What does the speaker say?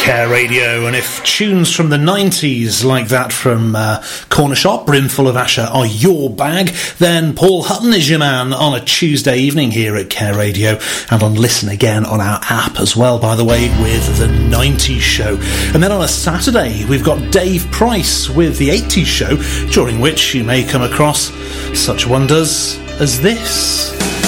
Care Radio, and if tunes from the 90s like that from Corner Shop, Brimful of Asher, are your bag, then Paul Hutton is your man on a Tuesday evening here at Care Radio, and on Listen Again on our app as well, by the way, with the 90s show. And then on a Saturday we've got Dave Price with the 80s show, during which you may come across such wonders as this.